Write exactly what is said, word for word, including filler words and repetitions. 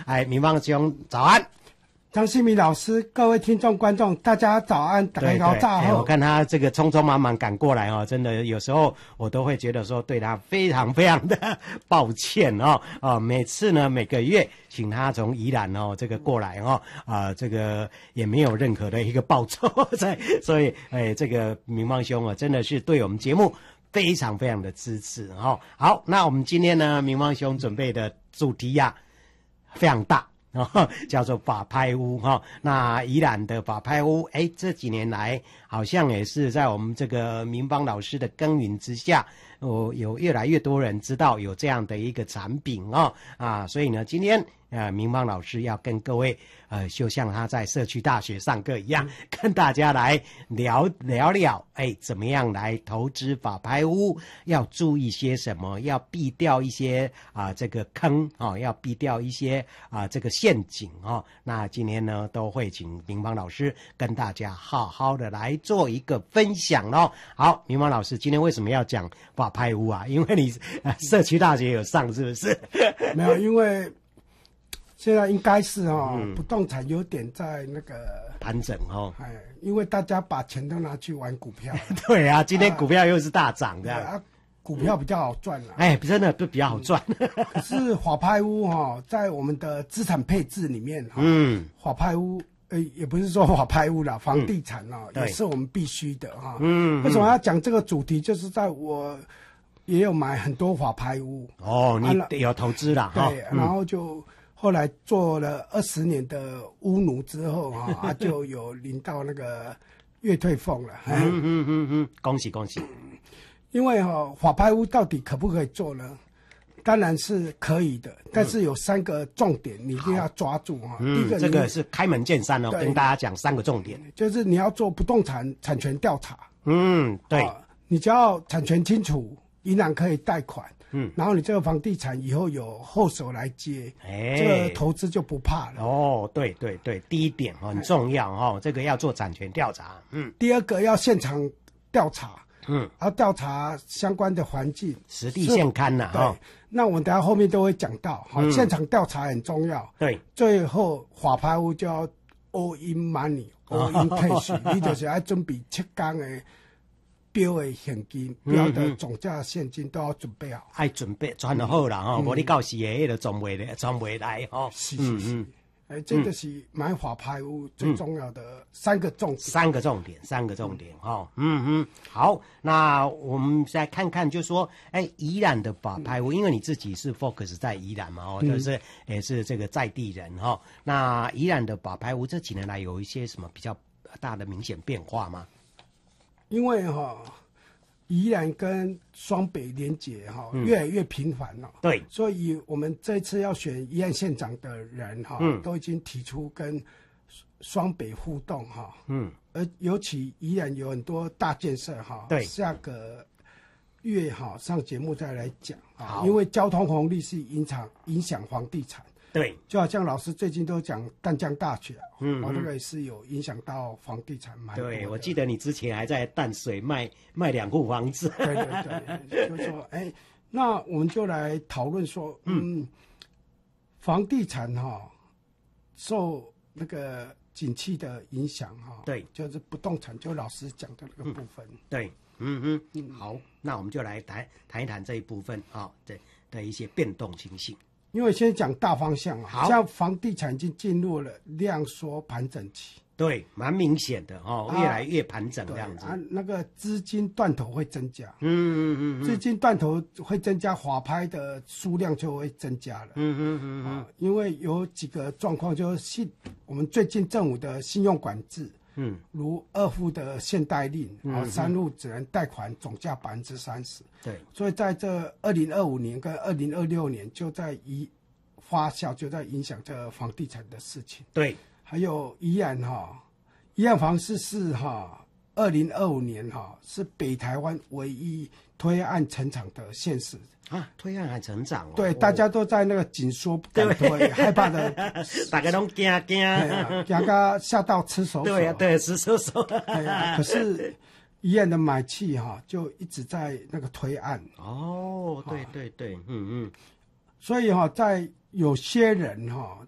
哎，明芳兄早安。 张希明老师，各位听众观众，大家早安，大家好，早安。我看他这个匆匆忙忙赶过来哦，真的有时候我都会觉得说对他非常非常的抱歉哦。哦，每次呢每个月请他从宜兰哦这个过来哦，啊、呃、这个也没有任何的一个报酬，所以哎这个明芳兄啊真的是对我们节目非常非常的支持哦。好，那我们今天呢明芳兄准备的主题呀、啊、非常大。哦，叫做法拍屋哈、哦，那宜兰的法拍屋，哎，这几年来好像也是在我们这个明芳老师的耕耘之下，哦，有越来越多人知道有这样的一个产品哦，啊，所以呢，今天呃，明芳老师要跟各位呃，就像他在社区大学上课一样，嗯、跟大家来聊聊聊，哎，怎么样来投资法拍屋，要注意些什么，要避掉一些啊、呃、这个坑哦，要避掉一些啊、呃、这个陷阱哦。那今天呢，都会请明芳老师跟大家好好的来做一个分享哦。好，明芳老师今天为什么要讲法拍屋啊？因为你、呃、社区大学有上是不是？ 没有，因为。现在应该是哦、嗯，不动产有点在那个盘整哦， 哎，因为大家把钱都拿去玩股票。 对啊，今天股票又是大涨的、 啊，股票比较好赚了。 哎，真的都比较好赚。 嗯、可是法拍屋哈、哦，在我们的资产配置里面哈、哦，嗯，法拍屋呃也不是说法拍屋啦，房地产哦、嗯、也是我们必须的哈、哦。嗯，为什么要讲这个主题？就是在我也有买很多法拍屋哦，你有投資啦， 对，嗯、然后就。后来做了二十年的屋奴之后啊，啊就有领到那个月退俸了。 嗯嗯嗯嗯，恭喜恭喜！ 因为哈、哦，法拍屋到底可不可以做呢？当然是可以的，但是有三个重点你一定要抓住哈、 嗯。第一个，这个是开门见山哦，跟大家讲三个重点， 就是你要做不动产产权调查。 嗯，对， 啊、你只要产权清楚，银行可以贷款。嗯，然后你这个房地产以后有后手来接，哎，这个投资就不怕了。 哦，对对对，第一点很重要哦，这个要做产权调查。嗯， 第二个要现场调查，嗯，要调查相关的环境， 实地现勘呐、啊。 对、哦，那我们等一下后面都会讲到，好、嗯，现场调查很重要。 对， 最后法拍屋就要 all in money，all in cash，、哦、你就是要准备七天的。标的现金、标的总价现金都要准备好， 爱、嗯、准备赚得好啦吼，无、嗯、你到时的迄个赚袂来，赚袂来吼。 是是是，哎、嗯，这个是买法拍屋最重要的三个重点。 三个重点，三个重点哈。嗯嗯，好，那我们再看看，就说，哎，宜兰的法拍屋，因为你自己是 focus 在宜兰嘛，哦，就是也是这个在地人哈。那宜兰的法拍屋这几年来有一些什么比较大的明显变化吗？ 因为哈、哦，宜兰跟双北连结哈、哦嗯、越来越频繁了、哦， 对， 所以我们这次要选宜兰县长的人哈、哦嗯，都已经提出跟双北互动哈、哦，嗯，而尤其宜兰有很多大建设哈、哦， 对， 下个月哈、哦、上节目再来讲啊，因为交通红利是影响影响房地产。 对， 就好像老师最近都讲淡江大学，嗯，我、哦、那个也是有影响到房地产卖。 对，我记得你之前还在淡水卖卖两户房子。 对对对，就说哎，那我们就来讨论说，嗯，嗯房地产哈、哦、受那个景气的影响哈、哦， 对， 就是不动产，就老师讲的那个部分。 嗯、对，嗯嗯，好，那我们就来谈谈一谈这一部分啊、哦，对的一些变动情形。 因为先讲大方向啊，像房地产已经进入了量缩盘整期， 对，蛮明显的哦，啊、越来越盘整这样子。 啊，那个资金断头会增加， 嗯嗯嗯， 资金断头会增加，法拍的数量就会增加了， 嗯嗯嗯嗯、啊， 因为有几个状况，就是信我们最近政府的信用管制。嗯，如二户的限贷令，啊、嗯，三户只能贷款总价百分之三十。 对， 所以在这二零二五年跟二零二六年就在一发酵，就在影响这房地产的事情。 对， 还有宜兰哈，宜兰房市是哈，二零二五年哈是北台湾唯一推案成长的县市。 啊，推案还成长哦！ 对，大家都在那个紧缩，不敢推，害怕的， 大家都惊惊， 惊到吓到吃手手。 对呀、啊，对，吃手手。 哎、可是宜兰的买气哈，就一直在那个推案。 哦，对对对，嗯嗯。 所以哈，在有些人哈。